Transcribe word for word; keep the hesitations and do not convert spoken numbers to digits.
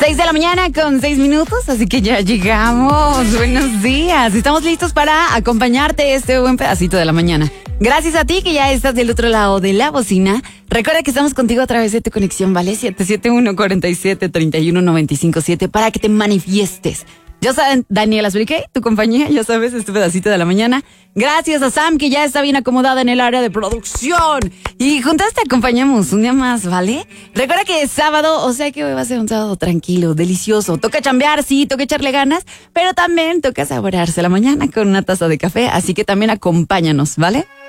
Seis de la mañana con seis minutos, así que ya llegamos. Buenos días. Estamos listos para acompañarte este buen pedacito de la mañana. Gracias a ti que ya estás del otro lado de la bocina. Recuerda que estamos contigo a través de tu conexión, ¿vale? siete siete uno, cuatro siete, tres uno nueve cinco siete para que te manifiestes. Ya saben, Daniela Zurique, tu compañía, ya sabes, este pedacito de la mañana. Gracias a Sam, que ya está bien acomodada en el área de producción. Y juntas te acompañamos un día más, ¿vale? Recuerda que es sábado, o sea que hoy va a ser un sábado tranquilo, delicioso. Toca chambear, sí, toca echarle ganas, pero también toca saborearse la mañana con una taza de café. Así que también acompáñanos, ¿vale?